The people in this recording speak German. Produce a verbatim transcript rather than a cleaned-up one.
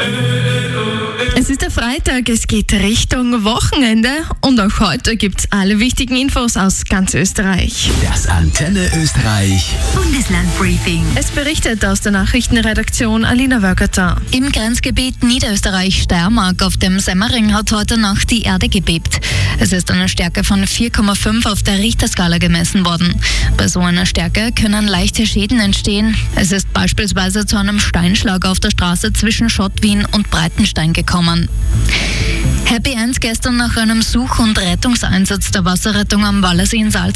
Es ist der Freitag, es geht Richtung Wochenende und auch heute gibt's alle wichtigen Infos aus ganz Österreich. Das Antenne Österreich Bundeslandbriefing. Es berichtet aus der Nachrichtenredaktion Alina Wörgerter. Im Grenzgebiet Niederösterreich-Steiermark auf dem Semmering hat heute Nacht die Erde gebebt. Es ist eine Stärke von vier Komma fünf auf der Richterskala gemessen worden. Bei so einer Stärke können leichte Schäden entstehen. Es ist beispielsweise zu einem Steinschlag auf der Straße zwischen Schottwien und Breitenstein gekommen. Happy End gestern nach einem Such- und Rettungseinsatz der Wasserrettung am Wallersee in Salzburg.